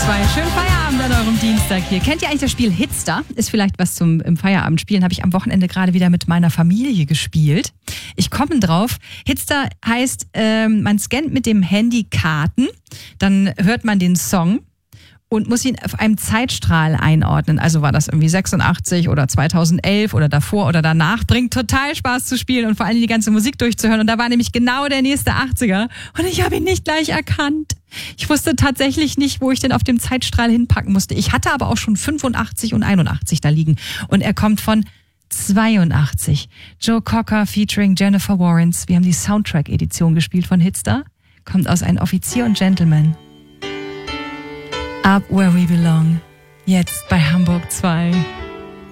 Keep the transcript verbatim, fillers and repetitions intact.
zwei. Schönen Feierabend an eurem Dienstag hier. Kennt ihr eigentlich das Spiel Hitster? Ist vielleicht was zum im Feierabend spielen. Habe ich am Wochenende gerade wieder mit meiner Familie gespielt. Ich komme drauf. Hitster heißt, ähm, man scannt mit dem Handy Karten, dann hört man den Song und muss ihn auf einem Zeitstrahl einordnen. Also war das irgendwie sechsundachtzig oder zweitausendelf oder davor oder danach. Bringt total Spaß zu spielen und vor allem die ganze Musik durchzuhören. Und da war nämlich genau der nächste achtziger und ich habe ihn nicht gleich erkannt. Ich wusste tatsächlich nicht, wo ich den auf dem Zeitstrahl hinpacken musste. Ich hatte aber auch schon fünfundachtzig und einundachtzig da liegen. Und er kommt von zweiundachtzig. Joe Cocker featuring Jennifer Warrens. Wir haben die Soundtrack-Edition gespielt von Hitster. Kommt aus Ein Offizier und Gentleman. Up Where We Belong. Jetzt bei Hamburg zwei.